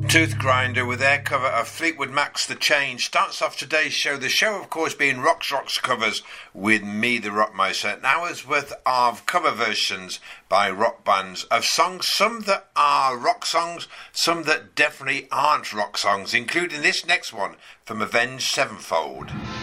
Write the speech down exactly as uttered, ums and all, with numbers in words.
Tooth Grinder with their cover of Fleetwood Mac's The Change starts off today's show. The show, of course, being Rock's Rocks covers with me, the Rockmeister. An hour's worth of cover versions by rock bands of songs, some that are rock songs, some that definitely aren't rock songs, including this next one from Avenged Sevenfold.